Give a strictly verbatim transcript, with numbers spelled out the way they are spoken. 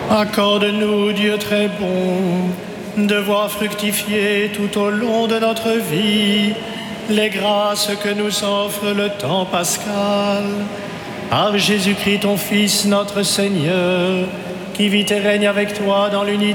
Accorde-nous, Dieu très bon, de voir fructifier tout au long de notre vie les grâces que nous offre le temps pascal. Par Jésus-Christ, ton Fils, notre Seigneur, qui vit et règne avec toi dans l'unité